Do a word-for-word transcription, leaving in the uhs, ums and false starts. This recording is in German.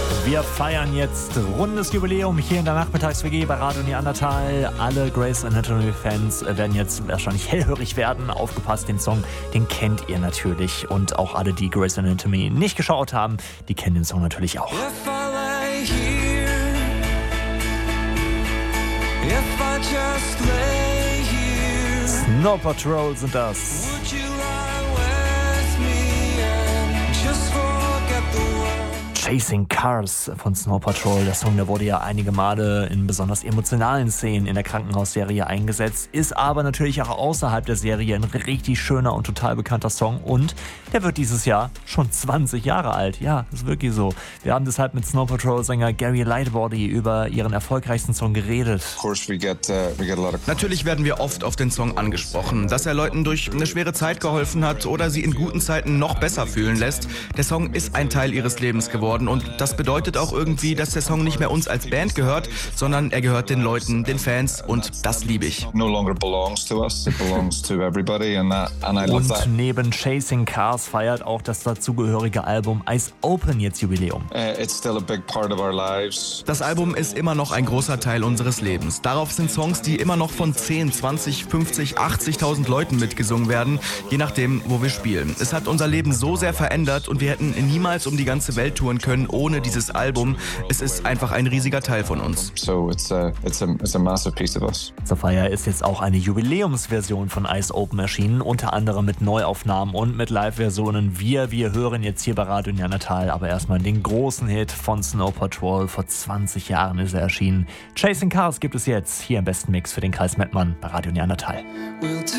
Wir feiern jetzt rundes Jubiläum hier in der Nachmittags-W G bei Radio Neandertal. Alle Grey's Anatomy-Fans werden jetzt wahrscheinlich hellhörig werden. Aufgepasst, den Song, den kennt ihr natürlich. Und auch alle, die Grey's Anatomy nicht geschaut haben, die kennen den Song natürlich auch. If I lay here, if I just lay here, Snow Patrol sind das. would you lie with me and just forget the world? Chasing Cars von Snow Patrol. Der Song, der wurde ja einige Male in besonders emotionalen Szenen in der Krankenhausserie eingesetzt, ist aber natürlich auch außerhalb der Serie ein richtig schöner und total bekannter Song und der wird dieses Jahr schon zwanzig Jahre alt. Ja, das ist wirklich so. Wir haben deshalb mit Snow Patrol-Sänger Gary Lightbody über ihren erfolgreichsten Song geredet. Natürlich werden wir oft auf den Song angesprochen, dass er Leuten durch eine schwere Zeit geholfen hat oder sie in guten Zeiten noch besser fühlen lässt. Der Song ist ein Teil ihres Lebens geworden und das bedeutet auch irgendwie, dass der Song nicht mehr uns als Band gehört, sondern er gehört den Leuten, den Fans und das liebe ich. Und neben Chasing Cars feiert auch das dazugehörige Album Eyes Open jetzt Jubiläum. Das Album ist immer noch ein großer Teil unseres Lebens. Darauf sind Songs, die immer noch von zehn, zwanzig, fünfzig, achtzigtausend Leuten mitgesungen werden, je nachdem, wo wir spielen. Es hat unser Leben so sehr verändert und wir hätten niemals um die ganze Welt touren können ohne dieses Album. Es ist einfach ein riesiger Teil von uns. Zur Feier ist jetzt auch eine Jubiläumsversion von Eyes Open erschienen, unter anderem mit Neuaufnahmen und mit Live-Versionen. Wir, wir hören jetzt hier bei Radio Neandertal, aber erstmal den großen Hit von Snow Patrol. Vor zwanzig Jahren ist er erschienen. Chasing Cars gibt es jetzt hier im besten Mix für den Kreis Mettmann bei Radio Neandertal. We'll